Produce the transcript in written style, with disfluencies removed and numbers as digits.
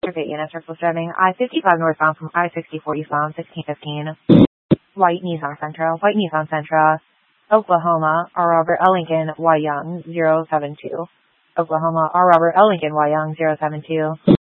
Survey units are full driving I-55 northbound from I-64 eastbound 1615. White Nissan Sentra, Oklahoma, R. Robert L. Lincoln, Y. Young, 072. Oklahoma, R. Robert L. Lincoln, Y. Young, 072.